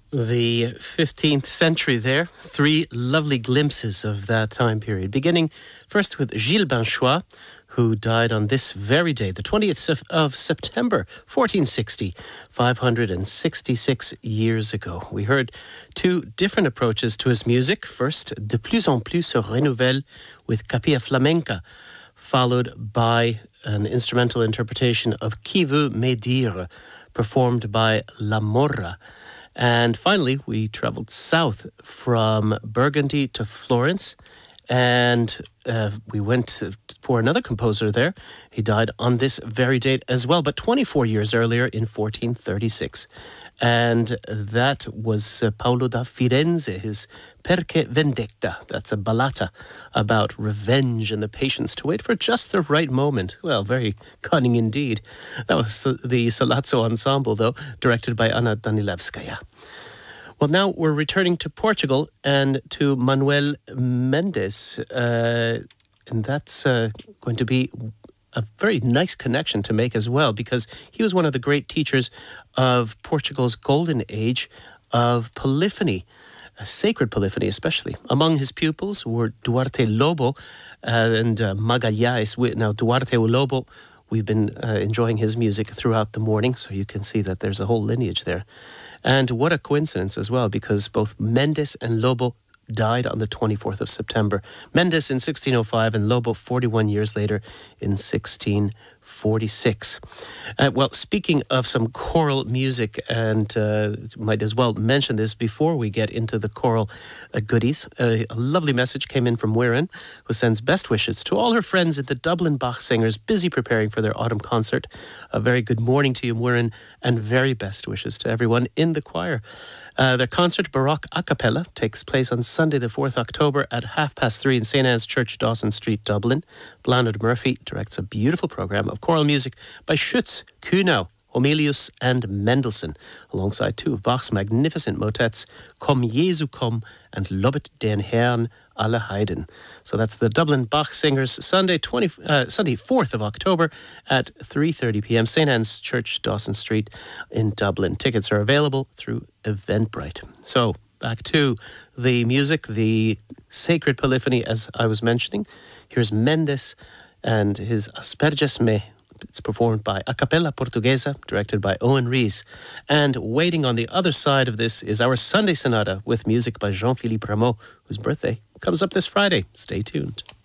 The 15th century there, three lovely glimpses of that time period, beginning first with Gilles Binchois, who died on this very day, the 20th of September, 1460, 566 years ago. We heard two different approaches to his music. First, De plus en plus se renouvelle with Capilla Flamenca, followed by an instrumental interpretation of Qui veut me dire, performed by La Morra. And finally, we traveled south from Burgundy to Florence, and we went for another composer there. He died on this very date as well, but 24 years earlier in 1436. And that was Paolo da Firenze, his Perché Vendetta. That's a ballata about revenge and the patience to wait for just the right moment. Well, very cunning indeed. That was the Salazzo Ensemble, though, directed by Anna Danilevskaya. Well, now we're returning to Portugal and to Manuel Mendes, and that's going to be a very nice connection to make as well, because he was one of the great teachers of Portugal's golden age of polyphony, sacred polyphony especially. Among his pupils were Duarte Lobo and Magalhães. Now, Duarte Lobo, we've been enjoying his music throughout the morning, so you can see that there's a whole lineage there. And what a coincidence as well, because both Mendes and Lobo died on the 24th of September. Mendes in 1605 and Lobo 41 years later in 1646. Well, speaking of some choral music, and might as well mention this before we get into the choral goodies. A lovely message came in from Wirren, who sends best wishes to all her friends at the Dublin Bach Singers, busy preparing for their autumn concert. A very good morning to you, Wirren, and very best wishes to everyone in the choir. Their concert, Baroque a cappella, takes place on Sunday the 4th October at 3:30 in St. Anne's Church, Dawson Street, Dublin. Blanard Murphy directs a beautiful programme of choral music by Schütz, Kuhnau, Homelius and Mendelssohn, alongside two of Bach's magnificent motets, Komm Jesu komm and Lobet den Herrn alle Heiden. So that's the Dublin Bach Singers, Sunday 4th of October at 3:30 p.m. St. Anne's Church, Dawson Street in Dublin. Tickets are available through Eventbrite. So back to the music, the sacred polyphony, as I was mentioning. Here's Mendes and his Asperges Me. It's performed by A Cappella Portuguesa, directed by Owen Rees. And waiting on the other side of this is our Sunday Sonata with music by Jean-Philippe Rameau, whose birthday comes up this Friday. Stay tuned.